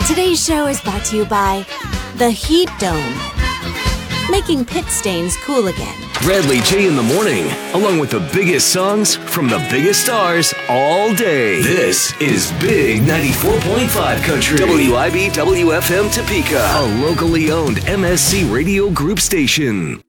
Today's show is brought to you by the Heat Dome, making pit stains cool again. Bradley J in the morning, along with the biggest songs from the biggest stars all day. This is Big 94.5 Country. WIBWFM Topeka, a locally owned MSC Radio Group station.